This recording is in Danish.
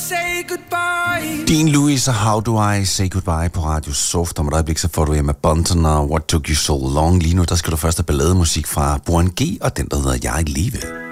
say goodbye. Dean Lewis og How Do I Say Goodbye på Radio Soft. Om et øjeblik, så får du Emma Bunton og What Took You So Long. Lige nu, der skal du først have ballademusik fra Bourne G og den, der hedder Jeg er ikke live.